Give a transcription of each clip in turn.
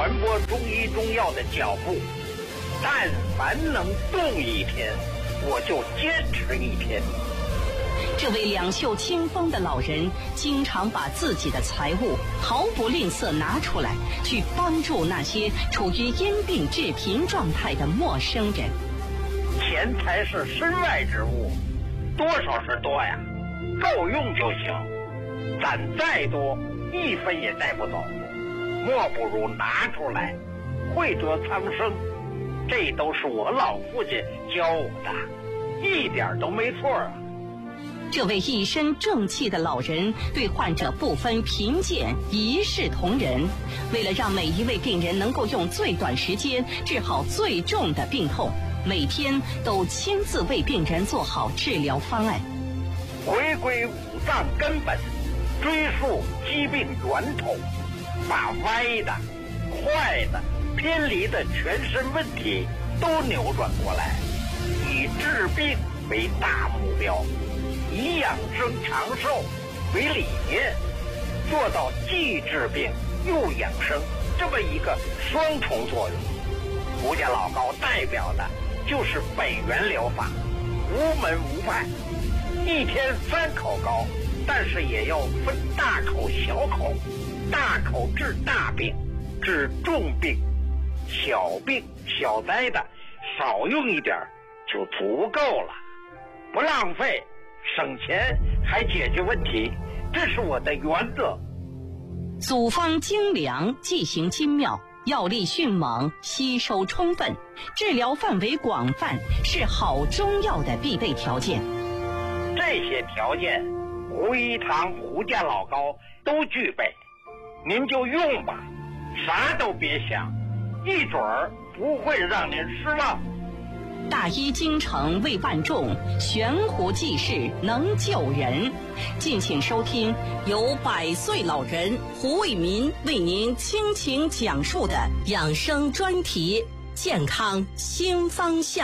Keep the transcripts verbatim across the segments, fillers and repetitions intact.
传播中医中药的脚步，但凡能动一天，我就坚持一天。 这位两袖清风的老人，经常把自己的财物毫不吝啬拿出来，去帮助那些处于因病致贫状态的陌生人。 钱财是身外之物，多少是多呀，够用就行。攒再多，一分也带不走，莫不如拿出来，惠泽苍生。这都是我老父亲教我的，一点都没错啊。 这位一身正气的老人对患者不分贫贱，一视同仁。为了让每一位病人能够用最短时间治好最重的病痛，每天都亲自为病人做好治疗方案。 回归五脏根本，追溯疾病源头，把歪的、坏的、偏离的全身问题都扭转过来，以治病为大目标，以养生长寿为理念，做到既治病又养生这么一个双重作用。胡家老高代表的就是北元疗法，无门无派，一天三口膏，但是也要分大口小口，大口治大病，治重病，小病小灾的少用一点就足够了，不浪费，省钱还解决问题，这是我的原则。 组方精良，剂型精妙，药力迅猛，吸收充分，治疗范围广泛，是好中药的必备条件。 这些条件胡一堂胡家老高都具备，您就用吧，啥都别想，一准儿不会让您失望。 大医精诚为万众，悬壶济世能救人。敬请收听由百岁老人胡卫民为您倾情讲述的养生专题《健康新方向》。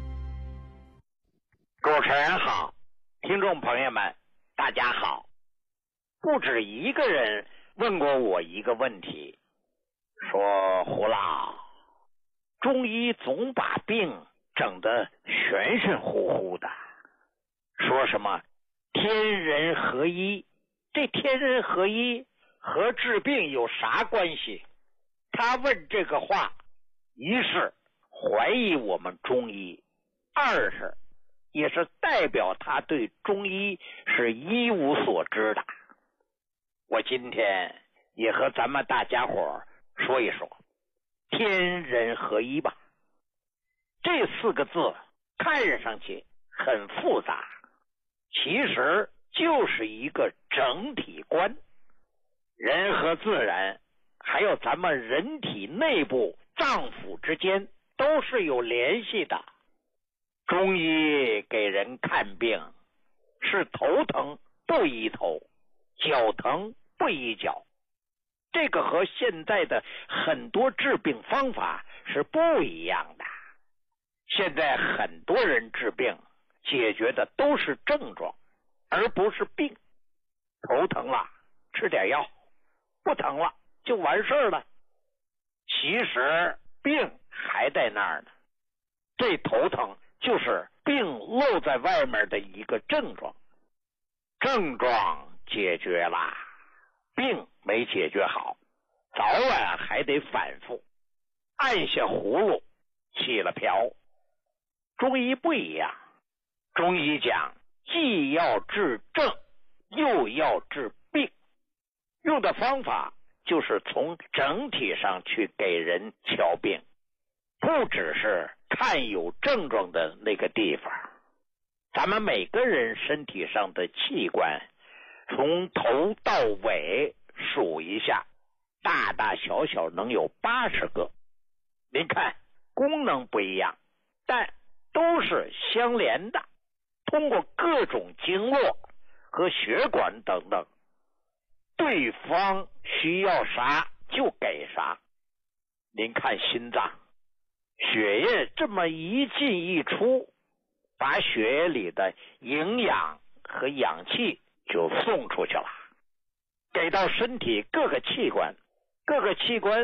主持人好，听众朋友们大家好。不止一个人问过我一个问题，说胡老，中医总把病整得玄玄乎乎的，说什么天人合一，这天人合一和治病有啥关系？他问这个话，一是怀疑我们中医，二是也是代表他对中医是一无所知的。我今天也和咱们大家伙说一说天人合一吧。这四个字看上去很复杂，其实就是一个整体观。人和自然，还有咱们人体内部脏腑之间都是有联系的。中医给人看病是头疼不医头，脚疼不医脚，这个和现在的很多治病方法是不一样的。现在很多人治病解决的都是症状，而不是病。头疼了吃点药，不疼了就完事了。其实病还在那儿呢，这头疼就是病露在外面的一个症状，症状解决了，病没解决好，早晚还得反复，按下葫芦起了瓢。中医不一样，中医讲既要治症又要治病，用的方法就是从整体上去给人调病，不只是看有症状的那个地方。咱们每个人身体上的器官从头到尾数一下，大大小小能有八十个。您看功能不一样，但都是相连的，通过各种经络和血管等等，对方需要啥就给啥。您看心脏，血液这么一进一出，把血液里的营养和氧气就送出去了，给到身体各个器官，各个器官